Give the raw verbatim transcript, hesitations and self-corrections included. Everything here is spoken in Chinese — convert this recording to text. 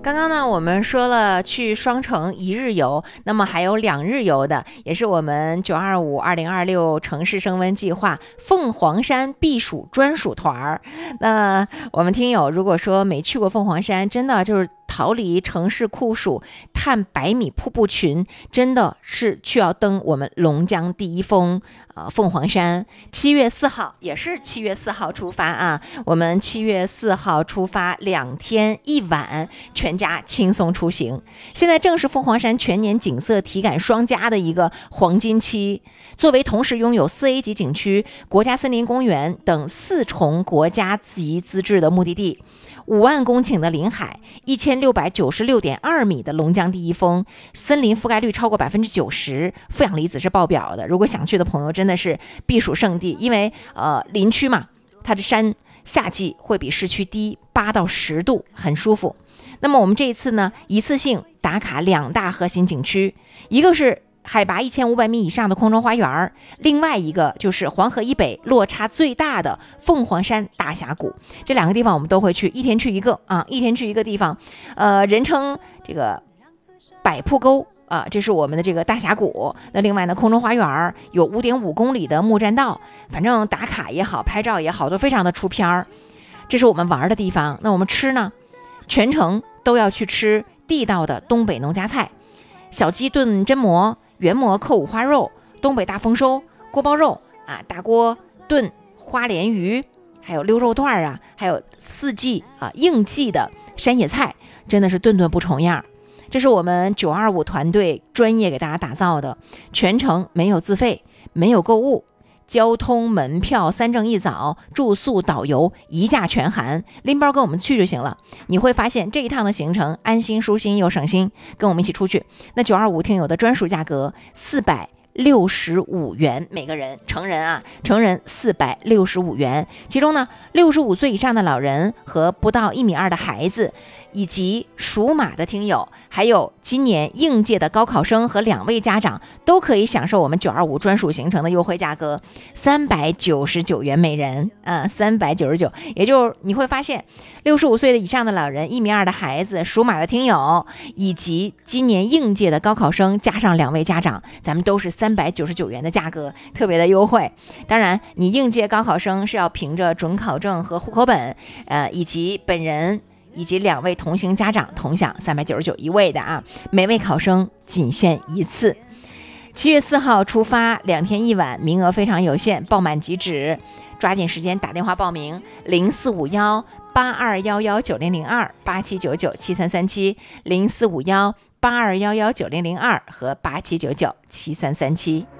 刚刚呢，我们说了去双城一日游，那么还有两日游的，也是我们九二五二零二六城市升温计划凤凰山避暑专属团儿。那我们听友如果说没去过凤凰山，真的就是逃离城市酷暑，探百米瀑布群，真的是需要登我们龙江第一峰呃凤凰山。七月四号也是七月四号出发啊，我们七月四号出发，两天一晚，全家轻松出行。现在正是凤凰山全年景色体感双佳的一个黄金期，作为同时拥有四 A 级景区、国家森林公园等四重国家级资质的目的地，五万公顷的临海，一千六百九十六点二米的龙江第一峰，森林覆盖率超过百分之九十，负氧离子是爆表的。如果想去的朋友，真的是避暑胜地，因为呃林区嘛，它的山夏季会比市区低八到十度，很舒服。那么我们这一次呢，一次性打卡两大核心景区，一个是海拔一千五百米以上的空中花园，另外一个就是黄河以北落差最大的凤凰山大峡谷。这两个地方我们都会去，一天去一个啊，一天去一个地方。呃，人称这个百瀑沟啊，这是我们的这个大峡谷。那另外呢，空中花园有 五点五公里的木栈道，反正打卡也好，拍照也好，都非常的出片儿。这是我们玩的地方。那我们吃呢，全程都要去吃地道的东北农家菜，小鸡炖榛蘑、原蘑扣五花肉、东北大丰收、锅包肉啊，大锅炖花鲢鱼，还有溜肉段啊，还有四季啊应季的山野菜，真的是顿顿不重样。这是我们九二五团队专业给大家打造的，全程没有自费，没有购物，交通门票三正一早，住宿导游一价全含，拎包跟我们去就行了。你会发现这一趟的行程安心舒心又省心，跟我们一起出去。那九二五听友的专属价格四百六十五元每个人，成人啊，成人四百六十五元，其中呢，六十五岁以上的老人和不到一米二的孩子，以及属马的听友，还有今年应届的高考生和两位家长，都可以享受我们九二五专属行程的优惠价格，三百九十九元每人啊，三百九十九，也就是你会发现，六十五岁的以上的老人、一米二的孩子、属马的听友，以及今年应届的高考生加上两位家长，咱们都是三百九十九元的价格，特别的优惠。当然，你应届高考生是要凭着准考证和户口本，呃，以及本人。以及两位同行家长同享三百九十九一位的啊，每位考生仅限一次。七月四号出发，两天一晚，名额非常有限，报满即止，抓紧时间打电话报名，零四五幺八二幺幺九零零二八七九九七三三七，零四五幺八二幺幺九零零二和八七九九七三三七。